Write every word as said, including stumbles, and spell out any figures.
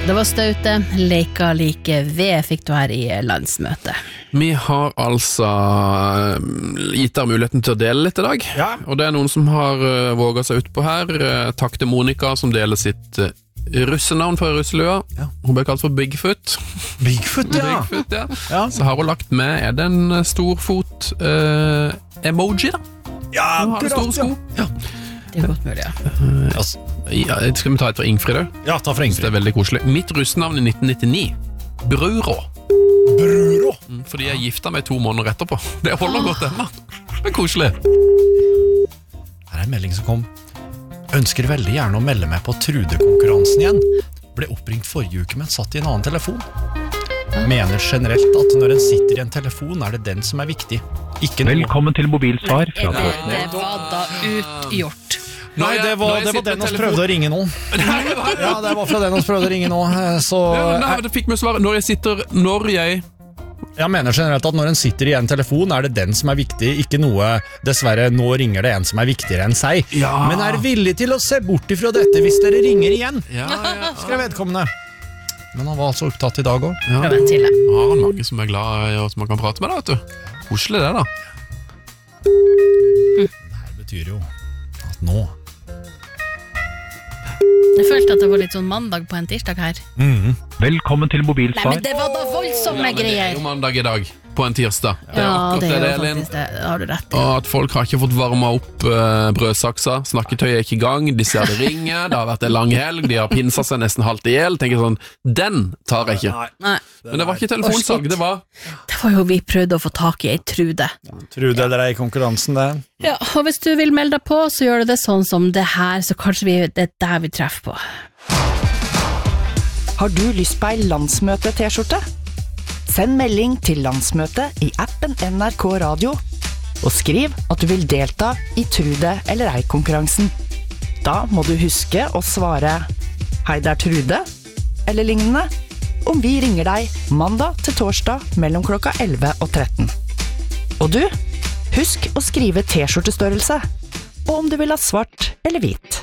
Det var Staute, Leika like ved fikk du her i landsmøtet. Vi har altså gitt dere muligheten til å dele litt i dag. Ja. Og det er noen som har våget seg ut på her. Takk til Monika som deler sitt russenavn fra russelua. Ja. Hun ble kalt for Bigfoot. Bigfoot, ja. Bigfoot, ja. Ja. Så har hun lagt med, er det en storfot uh, emoji da? Ja, Hun har en stor sko. Ja. Det er godt mulig, ja. Altså, Ja, skal vi ta et for Ingfrid da? ja, ta for Det Ingfrid. er veldig koselig. Mitt russenavn i nitten nittini. Bruro. Bruro. Mm, Fordi jeg gifta meg to måneder etterpå. Det holder godt ennå. Det er koselig. Her er en melding som kom. Ønsker veldig gjerne å melde meg på Trude-konkurransen igjen. Ble oppringt forrige uke, men satt i en annen telefon. Mener generelt at når en sitter i en telefon, er det den som er viktig. Ikke noe. Velkommen til mobilsvar fra Det, Tåsnes. det var da utgjort. Nei, det var, det var den oss prøvde å ringe nå. Ja, det var fra den oss prøvde å ringe nå. Så Nei, det fikk meg svar. Når jeg sitter, når jeg jeg mener generelt at når en sitter i en telefon, er det den som er viktig, ikke noe, dessverre, nå ringer det en som er viktigere enn seg. Ja. Men er villig til å se bort ifra dette hvis dere ringer igjen, Ja, ja, skrev vedkommende. Men han var altså opptatt i dag også. ja. Prøv en til, ja. Nå har han mange som er glad i og som man kan prate med da, vet du. Koselig det da. Det her betyr jo at nå Jeg følte at det var litt sånn mandag på en tirsdag her. mm. Velkommen til Nei, mobilsvar. men det var da voldsomme Ja, men det er greier. jo mandag i dag, på en tirsdag. Det er Ja, akkurat det er jo Elin. faktisk det. Det har du rett i. Og at folk har ikke fått varmet opp uh, brødsaksa. Snakketøy er ikke i gang. De ser det ringe. Det har vært en lang helg. De har pinsa seg nesten halvt i hjel. Tenker sånn, den tar jeg ikke. Nei, Men det var ikke telefonsalg. Det var det var jo vi prøvde å få tak i ei Trude. Trude eller ei konkurransen det. Ja, og hvis du vil melde deg på, så gjør du det sånn som det her, så kanskje vi, det er der vi treffer på. Har du lyst på ei landsmøte-T-skjorte? Send melding til landsmøtet i appen N R K Radio, og skriv at du vil delta i Trude eller ei-konkurransen. Da må du huske å svare «Hei, det er Trude», eller lignende, om vi ringer deg mandag til torsdag mellom klokka elleve og tretten. Og du, husk å skrive T-skjortestørrelse, og om du vil ha svart eller hvit.